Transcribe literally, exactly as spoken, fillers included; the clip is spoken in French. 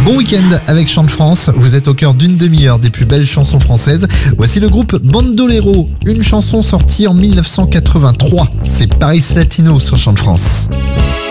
Bon week-end avec Chant de France. Vous êtes au cœur d'une demi-heure des plus belles chansons françaises. Voici le groupe Bandolero, une chanson sortie en mille neuf cent quatre-vingt-trois. C'est Paris Latino sur Chant de France.